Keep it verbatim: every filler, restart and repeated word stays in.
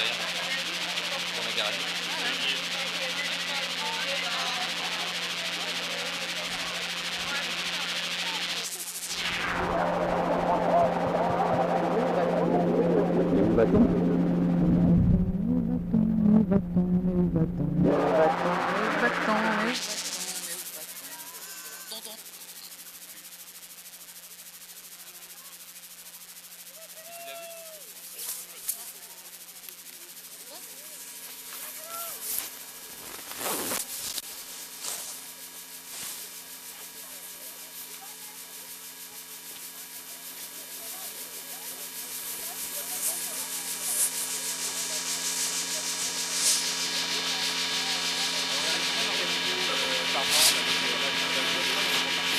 derrière, dans la garage. Et où va-t-on? Où va-t-on? Où va-t-on? Où va-t-on? Où va-t-on? Où va-t-on?